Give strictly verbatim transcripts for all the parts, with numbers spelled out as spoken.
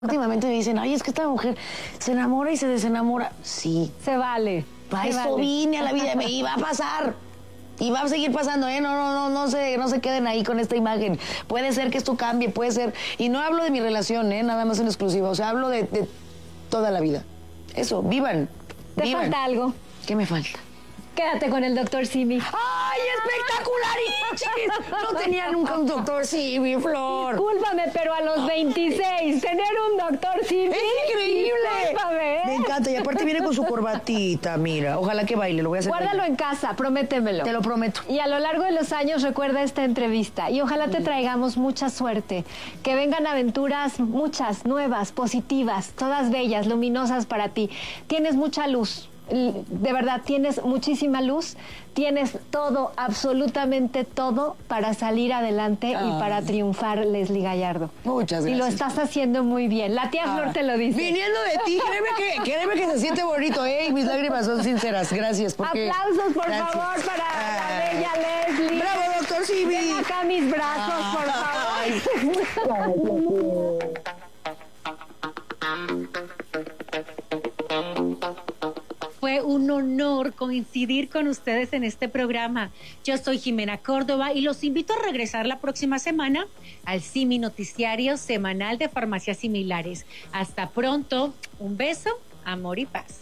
Últimamente me dicen, ay, es que esta mujer se enamora y se desenamora. Sí. Se vale. Para eso vale. vine a la vida, me iba a pasar. Y va a seguir pasando, ¿eh? No, no, no, no se, no se queden ahí con esta imagen. Puede ser que esto cambie, puede ser. Y no hablo de mi relación, ¿eh? Nada más en exclusiva. O sea, hablo de, de toda la vida. Eso, vivan. ¿Te vivan. falta algo? ¿Qué me falta? Quédate con el doctor Simi. ¡Ay, espectacular! No tenía nunca un doctor Simi, Flor. Discúlpame, pero a los veintiséis, tener un doctor Simi. ¡Es increíble! Discúlpame. Me encanta, y aparte viene con su corbatita, mira. Ojalá que baile, lo voy a hacer. Guárdalo en casa, prométemelo. Te lo prometo. Y a lo largo de los años recuerda esta entrevista y ojalá te traigamos mucha suerte. Que vengan aventuras, muchas, nuevas, positivas, todas bellas, luminosas para ti. Tienes mucha luz. De verdad, tienes muchísima luz, tienes todo, absolutamente todo para salir adelante Ay. y para triunfar, Leslie Gallardo. Muchas gracias. Y lo estás haciendo muy bien. La tía Flor te lo dice. Viniendo de ti, créeme que, créeme que se siente bonito, ¿eh? Y mis lágrimas son sinceras. Gracias. Porque... Aplausos, por Gracias. favor, para Ay. la bella Leslie. ¡Bravo, doctor Simi! Ven acá mis brazos, por favor. Fue un honor coincidir con ustedes en este programa. Yo soy Jimena Córdoba y los invito a regresar la próxima semana al Simi Noticiario Semanal de Farmacias Similares. Hasta pronto, un beso, amor y paz.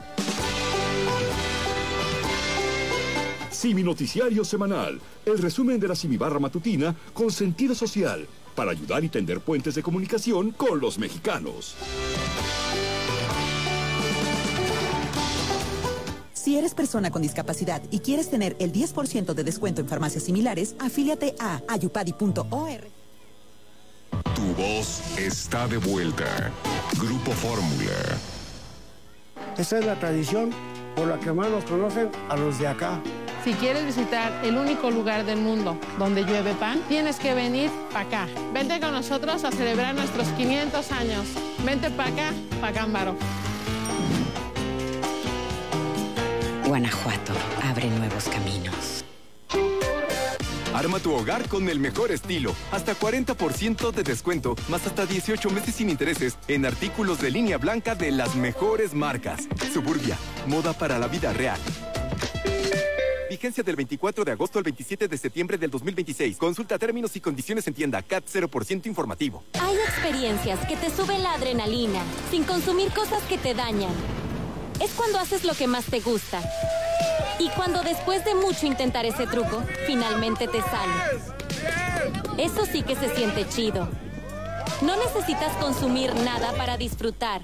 Simi Noticiario Semanal, el resumen de la Simibarra matutina con sentido social, para ayudar y tender puentes de comunicación con los mexicanos. Si eres persona con discapacidad y quieres tener el diez por ciento de descuento en farmacias similares, afíliate a ayupadi punto org. Tu voz está de vuelta. Grupo Fórmula. Esa es la tradición por la que más nos conocen a los de acá. Si quieres visitar el único lugar del mundo donde llueve pan, tienes que venir para acá. Vente con nosotros a celebrar nuestros quinientos años. Vente para acá, para Cámbaro. Guanajuato abre nuevos caminos. Arma tu hogar con el mejor estilo. Hasta cuarenta por ciento de descuento, más hasta dieciocho meses sin intereses en artículos de línea blanca de las mejores marcas. Suburbia, moda para la vida real. Vigencia del veinticuatro de agosto al veintisiete de septiembre del dos mil veintiséis. Consulta términos y condiciones en tienda. C A T cero por ciento informativo. Hay experiencias que te suben la adrenalina, sin consumir cosas que te dañan. Es cuando haces lo que más te gusta. Y cuando después de mucho intentar ese truco, finalmente te sale. Eso sí que se siente chido. No necesitas consumir nada para disfrutar.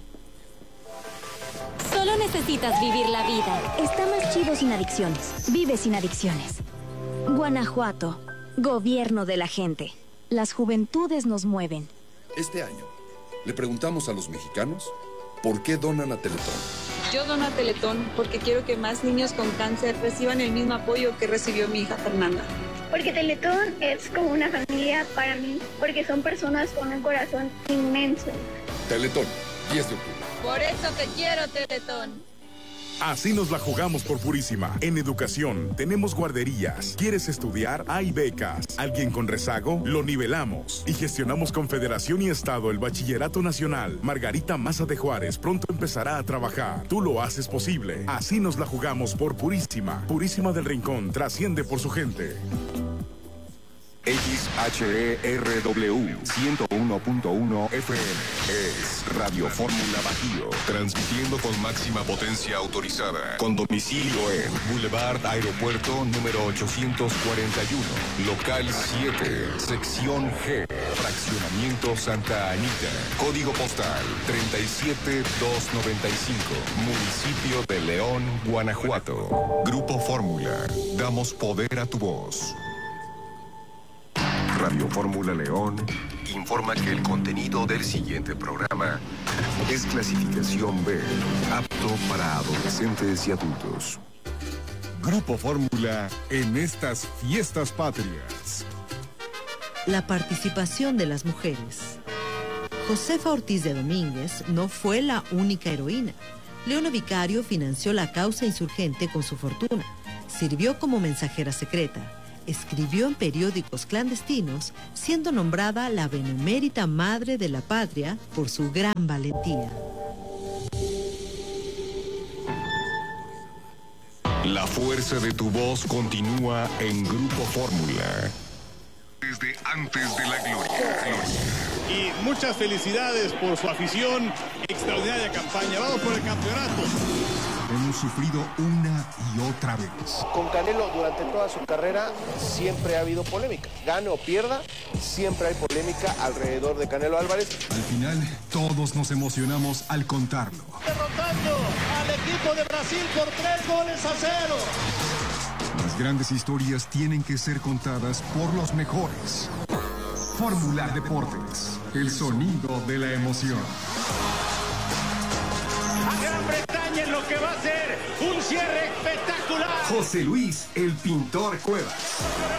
Solo necesitas vivir la vida. Está más chido sin adicciones. Vive sin adicciones. Guanajuato. Gobierno de la gente. Las juventudes nos mueven. Este año, le preguntamos a los mexicanos por qué donan a Teletón. Yo dono a Teletón porque quiero que más niños con cáncer reciban el mismo apoyo que recibió mi hija Fernanda. Porque Teletón es como una familia para mí, porque son personas con un corazón inmenso. Teletón, diez de octubre. Por eso te quiero, Teletón. Así nos la jugamos por Purísima. En educación, tenemos guarderías. ¿Quieres estudiar? Hay becas. ¿Alguien con rezago? Lo nivelamos. Y gestionamos con Federación y Estado el Bachillerato Nacional. Margarita Maza de Juárez pronto empezará a trabajar. Tú lo haces posible. Así nos la jugamos por Purísima. Purísima del Rincón trasciende por su gente. X H E R W ciento uno punto uno F M es Radio Fórmula Bajío, transmitiendo con máxima potencia autorizada, con domicilio en Boulevard Aeropuerto número ochocientos cuarenta y uno, local siete, sección G, fraccionamiento Santa Anita, código postal treinta y siete doscientos noventa y cinco, municipio de León, Guanajuato. Grupo Fórmula, damos poder a tu voz. Radio Fórmula León informa que el contenido del siguiente programa es clasificación B, apto para adolescentes y adultos. Grupo Fórmula en estas fiestas patrias. La participación de las mujeres. Josefa Ortiz de Domínguez no fue la única heroína. Leona Vicario financió la causa insurgente con su fortuna. Sirvió como mensajera secreta. escribió en periódicos clandestinos, siendo nombrada la benemérita madre de la patria por su gran valentía. La fuerza de tu voz continúa en Grupo Fórmula. Desde antes de la gloria. Y muchas felicidades por su afición. Extraordinaria campaña. Vamos por el campeonato. Hemos sufrido una y otra vez. Con Canelo durante toda su carrera siempre ha habido polémica. Gane o pierda, siempre hay polémica alrededor de Canelo Álvarez. Al final, todos nos emocionamos al contarlo. Derrotando al equipo de Brasil por tres goles a cero. Las grandes historias tienen que ser contadas por los mejores. Fórmula Deportes, el sonido de la emoción. A Gran Bretaña en lo que va a ser un cierre espectacular. José Luis, el pintor Cuevas.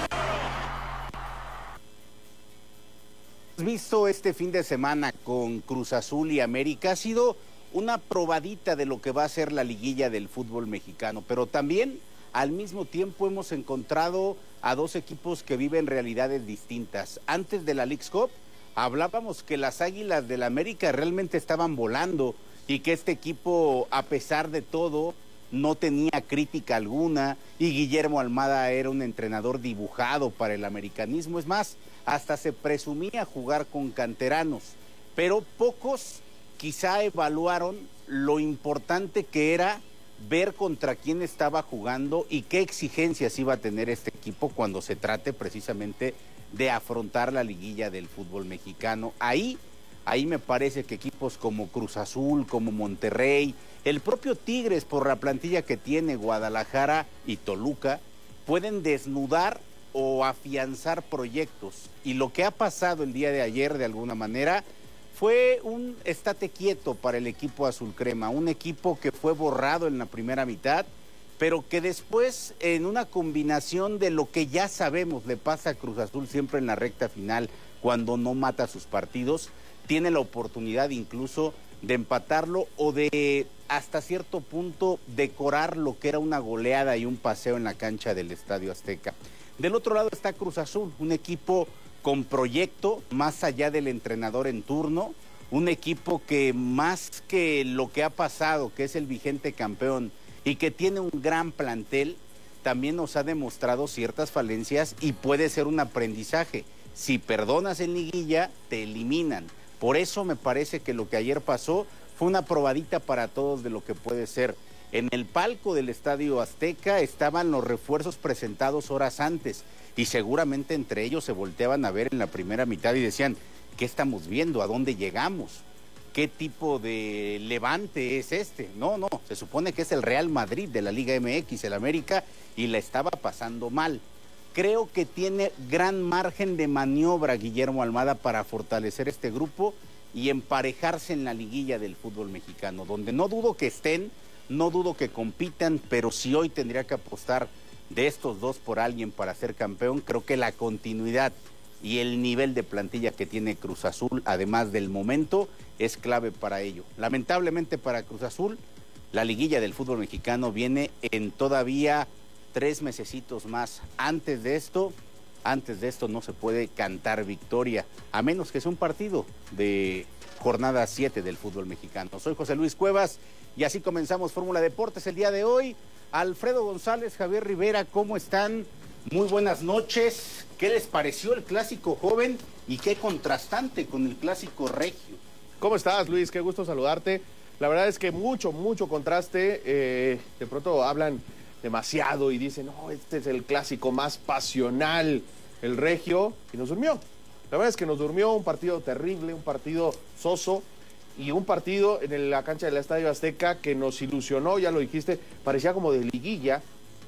Visto este fin de semana con Cruz Azul y América ha sido una probadita de lo que va a ser la liguilla del fútbol mexicano, pero también al mismo tiempo hemos encontrado a dos equipos que viven realidades distintas. Antes de la Leagues Cup hablábamos que las Águilas del América realmente estaban volando y que este equipo, a pesar de todo, no tenía crítica alguna y Guillermo Almada era un entrenador dibujado para el americanismo. Es más, hasta se presumía jugar con canteranos, pero pocos quizá evaluaron lo importante que era ver contra quién estaba jugando y qué exigencias iba a tener este equipo cuando se trate precisamente de afrontar la liguilla del fútbol mexicano. Ahí, ahí me parece que equipos como Cruz Azul, como Monterrey, el propio Tigres por la plantilla que tiene, Guadalajara y Toluca, pueden desnudar o afianzar proyectos. Y lo que ha pasado el día de ayer, de alguna manera, fue un estate quieto para el equipo azul crema, un equipo que fue borrado en la primera mitad, pero que después, en una combinación de lo que ya sabemos le pasa a Cruz Azul siempre en la recta final, cuando no mata sus partidos, tiene la oportunidad incluso de empatarlo o de, hasta cierto punto, decorar lo que era una goleada y un paseo en la cancha del Estadio Azteca. Del otro lado está Cruz Azul, un equipo con proyecto, más allá del entrenador en turno, un equipo que más que lo que ha pasado, que es el vigente campeón y que tiene un gran plantel, también nos ha demostrado ciertas falencias y puede ser un aprendizaje. Si perdonas en liguilla, te eliminan. Por eso me parece que lo que ayer pasó fue una probadita para todos de lo que puede ser. En el palco del Estadio Azteca estaban los refuerzos presentados horas antes y seguramente entre ellos se volteaban a ver en la primera mitad y decían, ¿qué estamos viendo? ¿A dónde llegamos? ¿Qué tipo de levante es este? No, no, se supone que es el Real Madrid de la Liga M X, el América, y la estaba pasando mal. Creo que tiene gran margen de maniobra Guillermo Almada para fortalecer este grupo y emparejarse en la liguilla del fútbol mexicano, donde no dudo que estén, no dudo que compitan, pero si hoy tendría que apostar de estos dos por alguien para ser campeón, creo que la continuidad y el nivel de plantilla que tiene Cruz Azul, además del momento, es clave para ello. Lamentablemente para Cruz Azul, la liguilla del fútbol mexicano viene en todavía tres mesecitos más. Antes de esto, antes de esto no se puede cantar victoria, a menos que sea un partido de jornada siete del fútbol mexicano. Soy José Luis Cuevas y así comenzamos Fórmula Deportes el día de hoy. Alfredo González, Javier Rivera, ¿cómo están? Muy buenas noches. ¿Qué les pareció el clásico joven y qué contrastante con el clásico regio? ¿Cómo estás, Luis? Qué gusto saludarte. La verdad es que mucho, mucho contraste. Eh, de pronto hablan demasiado y dicen, no, este es el clásico más pasional, el regio, y nos durmió. La verdad es que nos durmió, un partido terrible, un partido soso, y un partido en la cancha del Estadio Azteca que nos ilusionó, ya lo dijiste, parecía como de liguilla,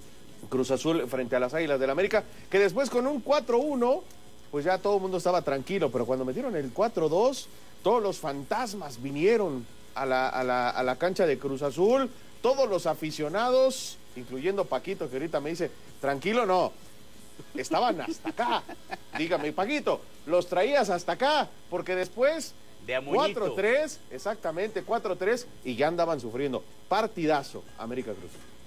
Cruz Azul frente a las Águilas del América, que después con un cuatro uno, pues ya todo el mundo estaba tranquilo, pero cuando metieron el cuatro dos, todos los fantasmas vinieron a la, a la, a la cancha de Cruz Azul, todos los aficionados, incluyendo Paquito, que ahorita me dice, tranquilo, no, estaban hasta acá. Dígame, Paquito, los traías hasta acá, porque después cuatro tres, exactamente, cuatro tres, y ya andaban sufriendo. Partidazo, América Cruz.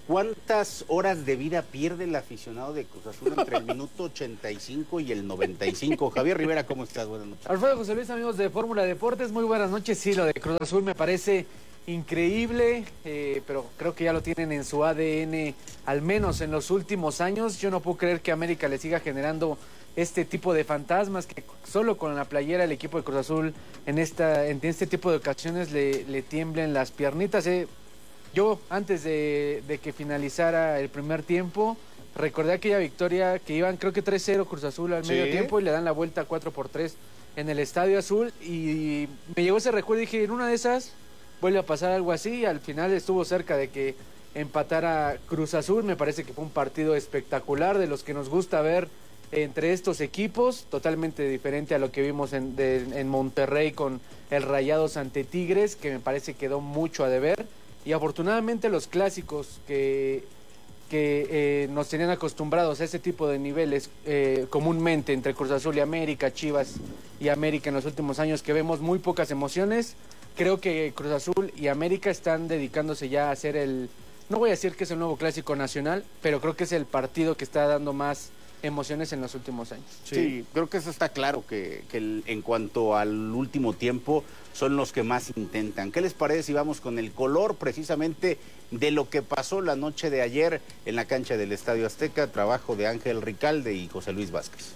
¿Cuántas horas de vida pierde el aficionado de Cruz Azul entre el minuto ochenta y cinco y el noventa y cinco? Javier Rivera, ¿cómo estás? Buenas noches. Alfredo, José Luis, amigos de Fórmula Deportes, muy buenas noches. Sí, lo de Cruz Azul me parece increíble, eh, pero creo que ya lo tienen en su A D N, al menos en los últimos años. Yo no puedo creer que América le siga generando este tipo de fantasmas, que solo con la playera el equipo de Cruz Azul en, esta, en este tipo de ocasiones le, le tiemblen las piernitas. Eh. Yo, antes de, de que finalizara el primer tiempo, recordé aquella victoria que iban, creo que tres cero Cruz Azul al ¿Sí? medio tiempo y le dan la vuelta cuatro por tres en el Estadio Azul, y me llegó ese recuerdo y dije, en una de esas vuelve a pasar algo así, y al final estuvo cerca de que empatara Cruz Azul. Me parece que fue un partido espectacular, de los que nos gusta ver entre estos equipos, totalmente diferente a lo que vimos en, de, en Monterrey con el Rayados ante Tigres, que me parece quedó mucho a deber. Y afortunadamente los clásicos que, que eh, nos tenían acostumbrados a ese tipo de niveles eh, comúnmente entre Cruz Azul y América, Chivas y América en los últimos años, que vemos muy pocas emociones, creo que Cruz Azul y América están dedicándose ya a hacer el, no voy a decir que es el nuevo clásico nacional, pero creo que es el partido que está dando más emociones en los últimos años. Sí, sí, creo que eso está claro, que, que el, en cuanto al último tiempo son los que más intentan. ¿Qué les parece si vamos con el color precisamente de lo que pasó la noche de ayer en la cancha del Estadio Azteca? Trabajo de Ángel Ricalde y José Luis Vázquez.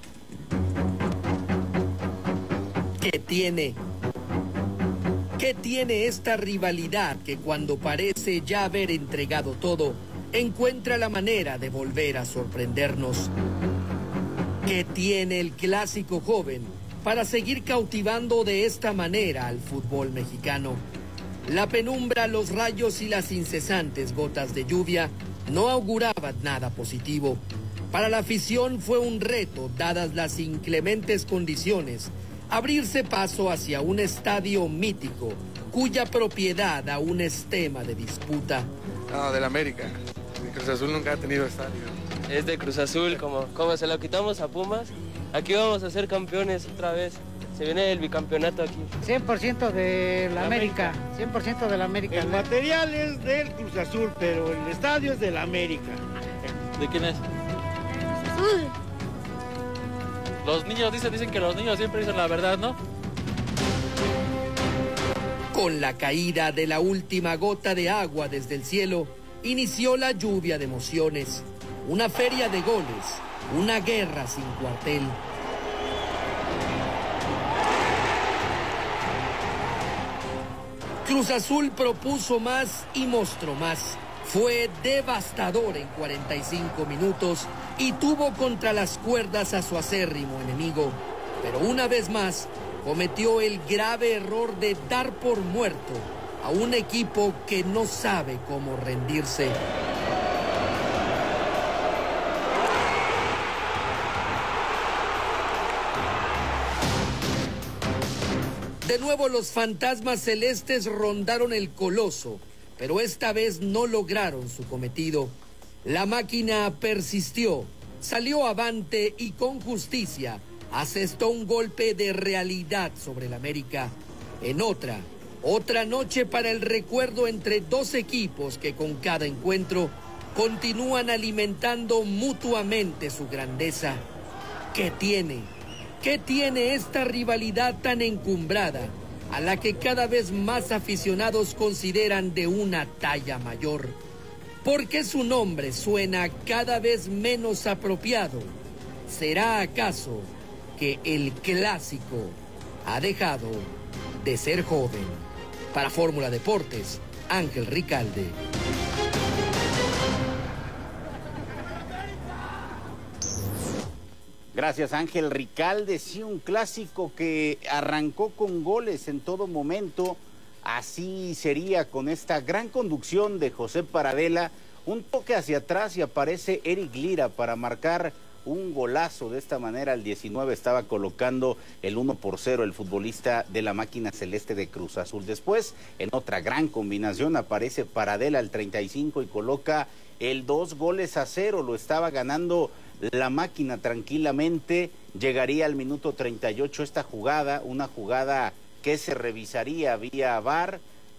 ¿Qué tiene? ¿Qué tiene esta rivalidad que cuando parece ya haber entregado todo, encuentra la manera de volver a sorprendernos? ¿Qué tiene el clásico joven para seguir cautivando de esta manera al fútbol mexicano? La penumbra, los rayos y las incesantes gotas de lluvia no auguraban nada positivo. Para la afición fue un reto, dadas las inclementes condiciones, abrirse paso hacia un estadio mítico, cuya propiedad aún es tema de disputa. No, del América. Cruz Azul nunca ha tenido estadio. Es de Cruz Azul, como, como se lo quitamos a Pumas, aquí vamos a ser campeones otra vez. Se viene el bicampeonato aquí. cien por ciento de la América, cien por ciento de la América. El material es del Cruz Azul, pero el estadio es de la América. ¿De quién es? Azul. Los niños dicen, dicen que los niños siempre dicen la verdad, ¿no? Con la caída de la última gota de agua desde el cielo, inició la lluvia de emociones, una feria de goles, una guerra sin cuartel. Cruz Azul propuso más y mostró más. Fue devastador en cuarenta y cinco minutos y tuvo contra las cuerdas a su acérrimo enemigo. Pero una vez más, cometió el grave error de dar por muerto a un equipo que no sabe cómo rendirse. De nuevo los fantasmas celestes rondaron el coloso, pero esta vez no lograron su cometido. La máquina persistió, salió avante y con justicia asestó un golpe de realidad sobre el América. En otra, otra noche para el recuerdo entre dos equipos que con cada encuentro continúan alimentando mutuamente su grandeza. ¿Qué tiene? ¿Qué tiene esta rivalidad tan encumbrada, a la que cada vez más aficionados consideran de una talla mayor? ¿Por qué su nombre suena cada vez menos apropiado? ¿Será acaso que el clásico ha dejado de ser joven? Para Fórmula Deportes, Ángel Ricalde. Gracias, Ángel Ricalde. Sí, un clásico que arrancó con goles en todo momento. Así sería con esta gran conducción de José Paradela. Un toque hacia atrás y aparece Eric Lira para marcar un golazo. De esta manera, al diecinueve estaba colocando el uno por cero el futbolista de la máquina celeste de Cruz Azul. Después, en otra gran combinación, aparece Paradela al treinta y cinco y coloca el dos goles a cero. Lo estaba ganando la máquina tranquilamente. Llegaría al minuto treinta y ocho esta jugada, una jugada que se revisaría vía V A R,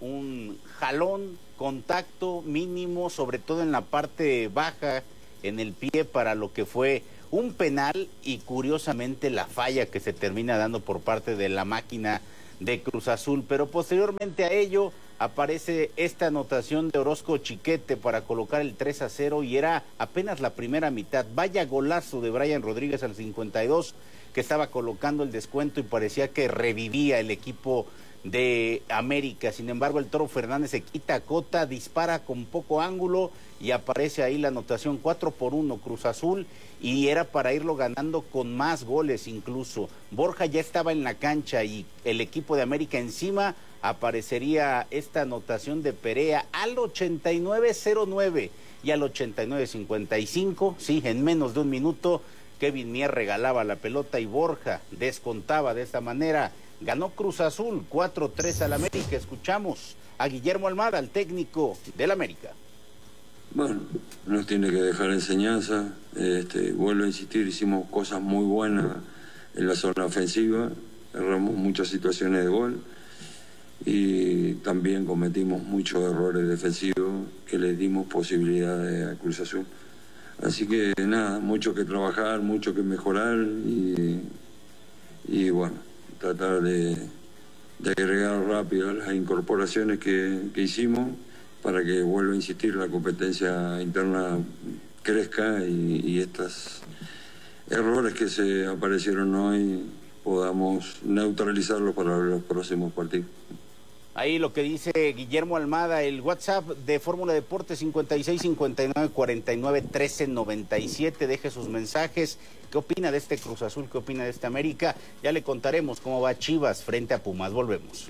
un jalón, contacto mínimo, sobre todo en la parte baja, en el pie, para lo que fue un penal y curiosamente la falla que se termina dando por parte de la máquina de Cruz Azul. Pero posteriormente a ello aparece esta anotación de Orozco Chiquete para colocar el tres a cero y era apenas la primera mitad. Vaya golazo de Brian Rodríguez al cincuenta y dos, que estaba colocando el descuento y parecía que revivía el equipo de América. Sin embargo, el Toro Fernández se quita cota, dispara con poco ángulo y aparece ahí la anotación cuatro por uno Cruz Azul, y era para irlo ganando con más goles incluso. Borja ya estaba en la cancha y el equipo de América encima. Aparecería esta anotación de Perea al ochenta y nueve cero nueve y al ochenta y nueve cincuenta y cinco, sí, en menos de un minuto, Kevin Mier regalaba la pelota y Borja descontaba de esta manera. Ganó Cruz Azul cuatro tres al América. Escuchamos a Guillermo Almada, el técnico del América. Bueno, nos tiene que dejar enseñanza. Este, vuelvo a insistir, hicimos cosas muy buenas en la zona ofensiva, erramos muchas situaciones de gol y también cometimos muchos errores defensivos que le dimos posibilidades a Cruz Azul. Así que nada, mucho que trabajar, mucho que mejorar y, y bueno, tratar de, de agregar rápido las incorporaciones que, que hicimos para que, vuelva a insistir, la competencia interna crezca y, y estos errores que se aparecieron hoy podamos neutralizarlos para los próximos partidos. Ahí lo que dice Guillermo Almada. El WhatsApp de Fórmula Deporte cincuenta y seis cincuenta y nueve cuarenta y nueve trece noventa y siete. Deje sus mensajes. ¿Qué opina de este Cruz Azul? ¿Qué opina de esta América? Ya le contaremos cómo va Chivas frente a Pumas. Volvemos.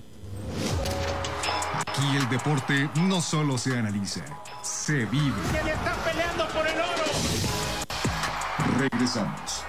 Aquí el deporte no solo se analiza, se vive. ¡Se le está peleando por el oro! Regresamos.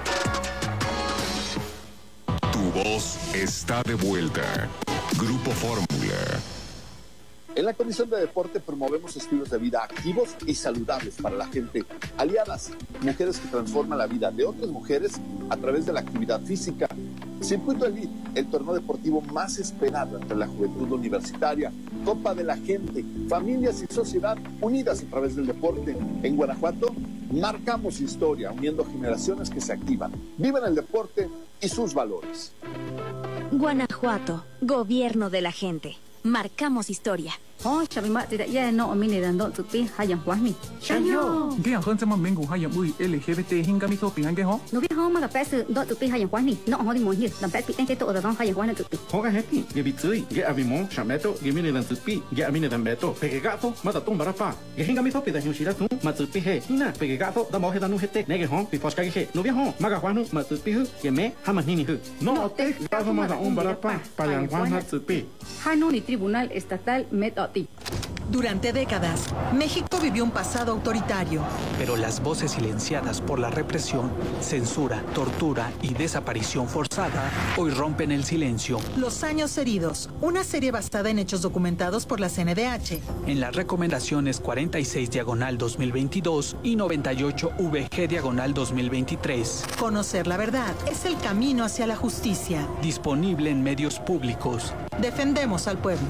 Tu voz está de vuelta. Grupo Fórmula. En la Comisión de Deporte promovemos estilos de vida activos y saludables para la gente. Aliadas, mujeres que transforman la vida de otras mujeres a través de la actividad física. Circuito Elite, el torneo deportivo más esperado entre la juventud universitaria. Copa de la Gente, familias y sociedad unidas a través del deporte. En Guanajuato, marcamos historia, uniendo generaciones que se activan, viven el deporte y sus valores. Guanajuato, gobierno de la gente. Marcamos historia. Oh, sabi mak tidak ya no amini dan dok tupi hayang wahmi. Shayo. Dia hon sama minggu hayang ui L G B T hingga mi topi ngai ho. No bi ho ma ka pes dok tupi hayang wahmi. No ho di mo hi, dan pes pi ten ke to da hayang wahna tupi. Ho ka heti, ge bi tsui, ge abi mo shameto, ge mi dan tupi, ge amini dan beto. Pege gato, ma ta tung barapa. Ge hingga mi topi da hiu shira tu, ma tupi he. Ina pege gato da mo he da nu hete. Nege ho, pi poska ge. No bi ho, ma ga wahnu ma tupi hu, ge me hama nini hu. No te, ga ma da un barapa, payang wahna tupi. Hanu ni Tribunal Estatal Metoti. Durante décadas, México vivió un pasado autoritario. Pero las voces silenciadas por la represión, censura, tortura y desaparición forzada hoy rompen el silencio. Los años heridos, una serie basada en hechos documentados por la C N D H. En las recomendaciones cuarenta y seis diagonal dos mil veintidós y noventa y ocho V G diagonal dos mil veintitrés. Conocer la verdad es el camino hacia la justicia. Disponible en medios públicos. Defendemos al pueblo.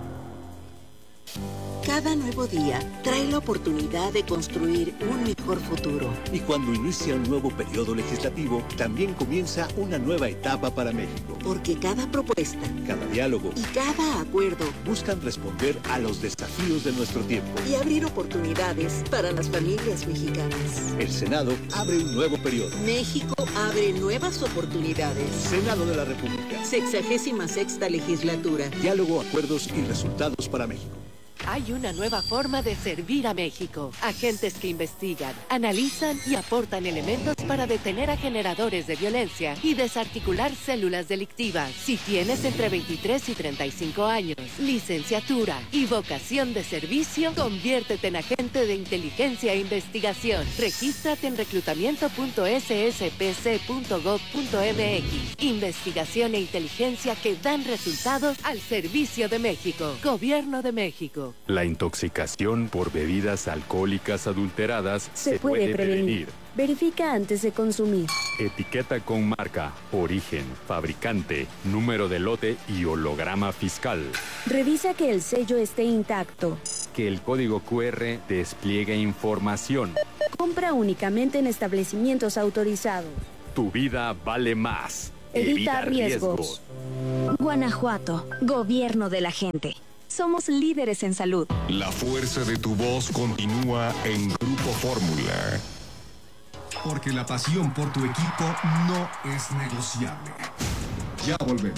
Cada nuevo día trae la oportunidad de construir un mejor futuro. Y cuando inicia un nuevo periodo legislativo, también comienza una nueva etapa para México. Porque cada propuesta, cada diálogo y cada acuerdo buscan responder a los desafíos de nuestro tiempo y abrir oportunidades para las familias mexicanas. El Senado abre un nuevo periodo. México abre nuevas oportunidades. Senado de la República. Sexagésima sexta legislatura. Diálogo, acuerdos y resultados para México. Hay una nueva forma de servir a México. Agentes que investigan, analizan y aportan elementos para detener a generadores de violencia y desarticular células delictivas. Si tienes entre veintitrés y treinta y cinco años, licenciatura y vocación de servicio, conviértete en agente de inteligencia e investigación. Regístrate en reclutamiento punto s s p c punto gov punto m x. Investigación e inteligencia que dan resultados al servicio de México. Gobierno de México. La intoxicación por bebidas alcohólicas adulteradas se, se puede, puede prevenir. prevenir. Verifica antes de consumir. Etiqueta con marca, origen, fabricante, número de lote y holograma fiscal. Revisa que el sello esté intacto. Que el código cu erre despliegue información. Compra únicamente en establecimientos autorizados. Tu vida vale más. Evita, Evita riesgos. riesgos. Guanajuato, gobierno de la gente. Somos líderes en salud. La fuerza de tu voz continúa en Grupo Fórmula. Porque la pasión por tu equipo no es negociable. Ya volvemos.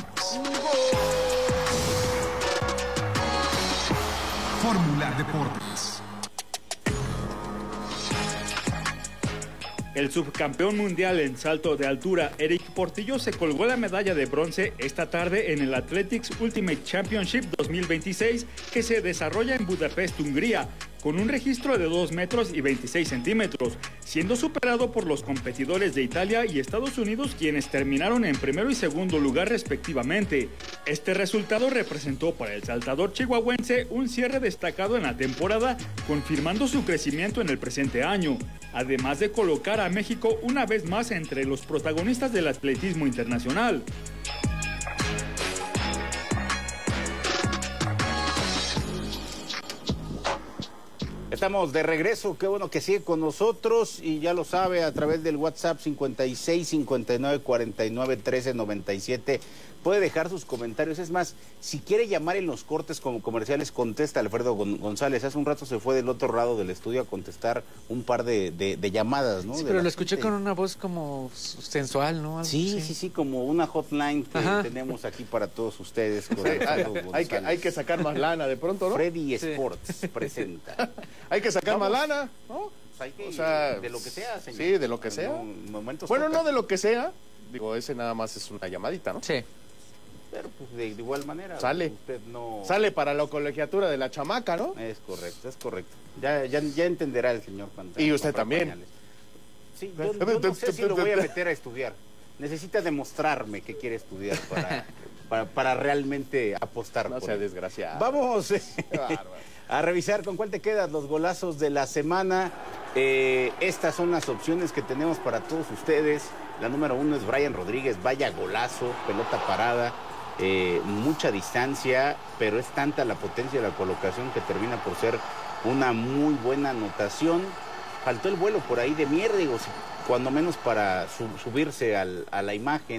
Fórmula Deportes. El subcampeón mundial en salto de altura, Eric Portillo, se colgó la medalla de bronce esta tarde en el Athletics Ultimate Championship dos mil veintiséis, que se desarrolla en Budapest, Hungría, con un registro de dos metros y veintiséis centímetros, siendo superado por los competidores de Italia y Estados Unidos, quienes terminaron en primero y segundo lugar respectivamente. Este resultado representó para el saltador chihuahuense un cierre destacado en la temporada, confirmando su crecimiento en el presente año, además de colocar a México una vez más entre los protagonistas del atletismo internacional. Estamos de regreso, qué bueno que sigue con nosotros y ya lo sabe, a través del WhatsApp cincuenta y seis, cincuenta y nueve, cuarenta y nueve, trece, noventa y siete, puede dejar sus comentarios. Es más, si quiere llamar en los cortes como comerciales, contesta Alfredo González. Hace un rato se fue del otro lado del estudio a contestar un par de, de, de llamadas, ¿no? Sí, de pero la lo escuché gente. con una voz como sensual, ¿no? Algo Sí, así. sí, sí, como una hotline que Ajá. tenemos aquí para todos ustedes. Con Sí, Alfredo hay, González. hay que, hay que sacar más lana de pronto, ¿no? Freddy Sí. Sports presenta. Hay que sacar Vamos. más lana, ¿no? Pues hay que- O sea, de lo que sea, señor. Sí, de lo que sea. En momentos Bueno, toca. no de lo que sea. Digo, ese nada más es una llamadita, ¿no? Sí. Pero pues de, de igual manera. Sale. Usted no... Sale para la colegiatura de la chamaca, ¿no? Es correcto, es correcto. Ya, ya, ya entenderá el señor cuando Y usted comprar también. pañales. Sí, yo, yo no sé si lo voy a meter a estudiar. Necesita demostrarme que quiere estudiar para, para, para realmente apostar. No por sea él. desgraciado. Vamos eh, Qué bárbaro. a revisar con cuál te quedas los golazos de la semana. Eh, estas son las opciones que tenemos para todos ustedes. La número uno es Brian Rodríguez, vaya golazo, pelota parada, eh, mucha distancia, pero es tanta la potencia de la colocación que termina por ser una muy buena anotación. Faltó el vuelo por ahí de mierda, digo, si- cuando menos para su- subirse al- a la imagen.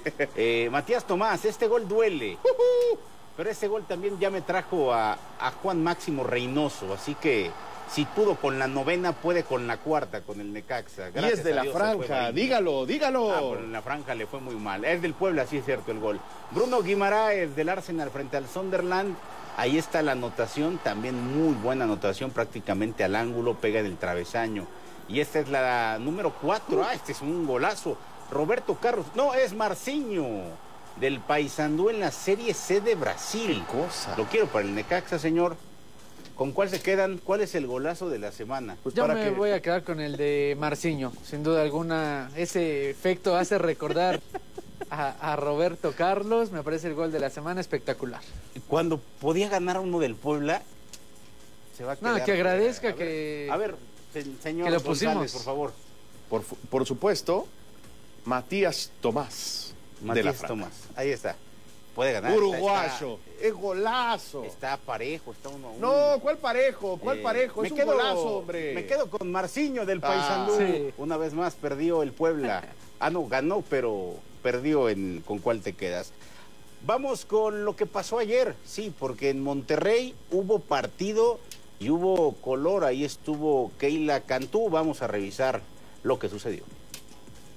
Eh, Matías Tomás, este gol duele. Pero ese gol también ya me trajo a, a Juan Máximo Reynoso, así que si pudo con la novena, puede con la cuarta, con el Necaxa. Y Gracias es de a la Dios se fue franja, Brindis. dígalo, dígalo. Ah, pero en la franja le fue muy mal. Es del Puebla, sí es cierto el gol. Bruno Guimaraes del Arsenal frente al Sunderland. Ahí está la anotación, también muy buena anotación, prácticamente al ángulo, pega en el travesaño. Y esta es la número cuatro. Ah, este es un golazo. Roberto Carlos, no, es Marcinho, del Paysandú en la Serie C de Brasil. Qué cosa. Lo quiero para el Necaxa, señor. ¿Con cuál se quedan? ¿Cuál es el golazo de la semana? Pues Yo para me que- voy a quedar con el de Marcinho. Sin duda alguna, ese efecto hace recordar a, a Roberto Carlos. Me parece el gol de la semana espectacular. Cuando podía ganar uno del Puebla, se va a quedar. No, que agradezca A ver, que... A ver, se- señor que lo González, pusimos. por favor. Por, fu- por supuesto, Matías Tomás. de la Matías franja. Tomás, ahí está. Puede ganar. Uruguayo. Está, Es golazo. está, está parejo, está uno a uno. No, ¿cuál parejo? ¿Cuál Eh, parejo? me Es un quedo- golazo, hombre. Me quedo con Marcinho del Ah, Paysandú. sí. Una vez más perdió el Puebla. Ah, no, ganó, pero perdió en con cuál te quedas. Vamos con lo que pasó ayer. Sí, porque en Monterrey hubo partido y hubo color. Ahí estuvo Keila Cantú. Vamos a revisar lo que sucedió.